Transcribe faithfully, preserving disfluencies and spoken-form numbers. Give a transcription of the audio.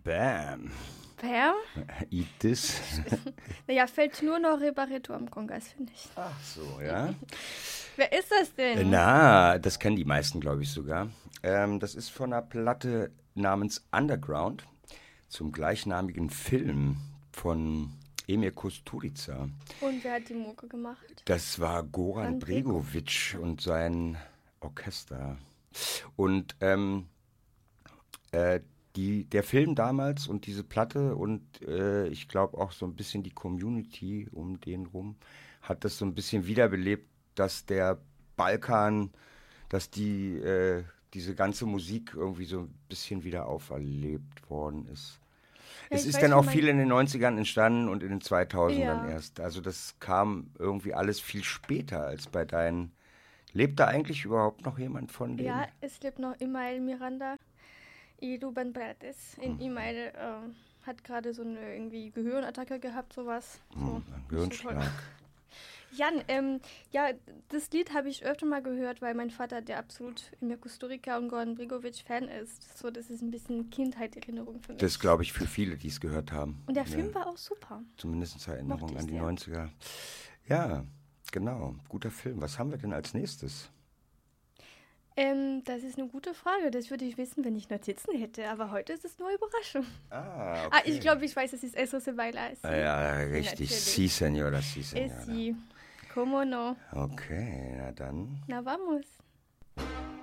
Bam. Bam? Eat this. Naja, fällt nur noch Rebarreto am Kongas, finde ich. Ach so, ja. Wer ist das denn? Na, das kennen die meisten, glaube ich sogar. Ähm, das ist von einer Platte namens Underground zum gleichnamigen Film von Emir Kusturica. Und wer hat die Mucke gemacht? Das war Goran Bregović und sein Orchester. Und ähm, äh, die, der Film damals und diese Platte und äh, ich glaube auch so ein bisschen die Community um den rum hat das so ein bisschen wiederbelebt, dass der Balkan, dass die äh, diese ganze Musik irgendwie so ein bisschen wieder auferlebt worden ist. Ja, es ist weiß, dann auch wie viel in den neunzigern entstanden und in den zweitausendern Ja. erst. Also das kam irgendwie alles viel später als bei deinen. Lebt da eigentlich überhaupt noch jemand von denen? Ja, es lebt noch Imael Miranda y Ruben Prates. In Imael ähm, hat gerade so eine irgendwie Gehirnattacke gehabt, sowas. So, Hm, nicht so Gehirnschlag. toll. Jan, ähm, ja, das Lied habe ich öfter mal gehört, weil mein Vater, der absolut Emir Kusturica und Goran Bregović Fan ist. So, das ist ein bisschen Kindheitserinnerung für mich. Das glaube ich für viele, die es gehört haben. Und der Film Ja, war auch super. zumindest Erinnerung Mochte ich an die sehr. neunziger. Ja, genau. Guter Film. Was haben wir denn als nächstes? Ähm, das ist eine gute Frage. Das würde ich wissen, wenn ich Notizen hätte. Aber heute ist es nur Überraschung. Ah, okay. Ah, ich glaube, ich weiß, es ist Eso se baila. Es Ah, ja, richtig. natürlich. Sí, señora, sí, Es señora. sie. Como no? Okay, na dann. Na, vamos.